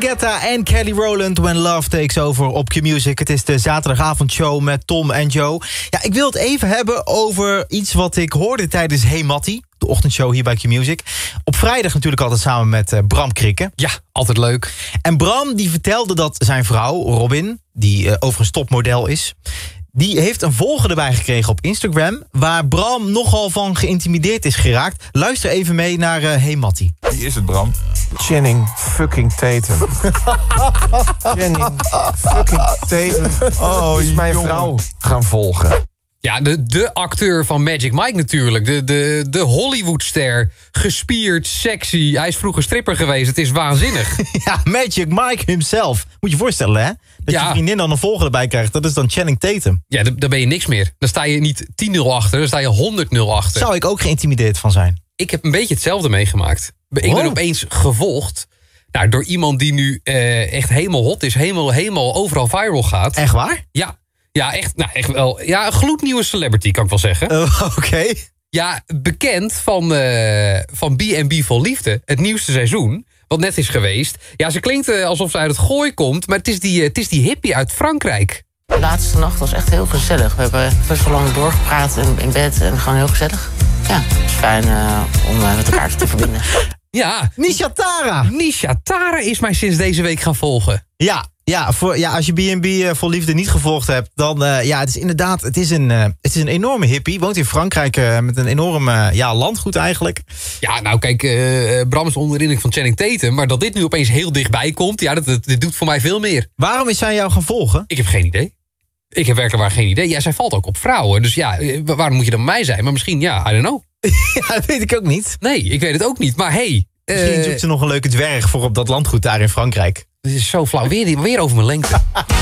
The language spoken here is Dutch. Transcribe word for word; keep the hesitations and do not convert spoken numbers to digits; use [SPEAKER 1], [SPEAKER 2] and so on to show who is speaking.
[SPEAKER 1] Guetta en Kelly Rowland, When Love Takes Over op Q-Music. Het is de zaterdagavondshow met Tom en Joe. Ja, ik wil het even hebben over iets wat ik hoorde tijdens Hey Mattie, de ochtendshow hier bij Q-Music. Op vrijdag natuurlijk altijd samen met uh, Bram Krikke.
[SPEAKER 2] Ja, altijd leuk.
[SPEAKER 1] En Bram die vertelde dat zijn vrouw, Robin, die uh, overigens topmodel is, die heeft een volger erbij gekregen op Instagram, waar Bram nogal van geïntimideerd is geraakt. Luister even mee naar uh, Hey Mattie.
[SPEAKER 3] Wie is het, Bram?
[SPEAKER 4] Channing fucking Tatum. Channing fucking Tatum.
[SPEAKER 3] Oh,
[SPEAKER 4] is mijn
[SPEAKER 3] jongen.
[SPEAKER 4] vrouw gaan volgen.
[SPEAKER 2] Ja, de, de acteur van Magic Mike natuurlijk. De, de, de Hollywoodster. Gespierd, sexy. Hij is vroeger stripper geweest. Het is waanzinnig.
[SPEAKER 1] Ja, Magic Mike himself. Moet je je voorstellen, hè? Dat
[SPEAKER 2] Ja.
[SPEAKER 1] je vriendin dan een volger erbij krijgt. Dat is dan Channing Tatum.
[SPEAKER 2] Ja, dan dan ben je niks meer. Dan sta je niet tien nul achter, dan sta je honderd nul achter.
[SPEAKER 1] Zou ik ook geïntimideerd van zijn?
[SPEAKER 2] Ik heb een beetje hetzelfde meegemaakt. Ik ben
[SPEAKER 1] Wow.
[SPEAKER 2] opeens gevolgd nou, door iemand die nu eh, echt helemaal hot is. Helemaal, helemaal overal viral gaat.
[SPEAKER 1] Echt waar?
[SPEAKER 2] Ja, ja, echt, nou, echt wel. Ja, een gloednieuwe celebrity, kan ik wel zeggen.
[SPEAKER 1] Uh, Oké. Okay.
[SPEAKER 2] Ja, bekend van, eh van B en B Vol Liefde. Het nieuwste seizoen, wat net is geweest. Ja, ze klinkt eh, alsof ze uit het Gooi komt. Maar het is die, eh, het is die hippie uit Frankrijk.
[SPEAKER 5] De laatste nacht was echt heel gezellig. We hebben best wel lang doorgepraat in, in bed en gewoon heel gezellig. Ja, het is fijn uh, om uh, met elkaar te verbinden.
[SPEAKER 2] Ja,
[SPEAKER 1] Nisha Tara.
[SPEAKER 2] Nisha Tara is mij sinds deze week gaan volgen.
[SPEAKER 1] Ja, ja, voor, ja, als je B en B uh, Vol Liefde niet gevolgd hebt, dan uh, ja, het is inderdaad, het is een, uh, het is een enorme hippie. Woont in Frankrijk uh, met een enorm uh, ja, landgoed eigenlijk.
[SPEAKER 2] Ja, nou kijk, uh, Bram is onder de indruk van Channing Tatum. Maar dat dit nu opeens heel dichtbij komt, ja, dat, dat, dit doet voor mij veel meer.
[SPEAKER 1] Waarom is zij jou gaan volgen?
[SPEAKER 2] Ik heb geen idee. Ik heb werkelijk waar geen idee. Ja, zij valt ook op vrouwen. Dus ja, uh, waarom moet je dan mij zijn? Maar misschien, ja, I don't know.
[SPEAKER 1] Ja, dat weet ik ook niet.
[SPEAKER 2] Nee, ik weet het ook niet. Maar hey,
[SPEAKER 1] Misschien
[SPEAKER 2] uh,
[SPEAKER 1] zoekt ze nog een leuke dwerg voor op dat landgoed daar in Frankrijk.
[SPEAKER 2] dit is zo flauw. Weer, weer over mijn lengte.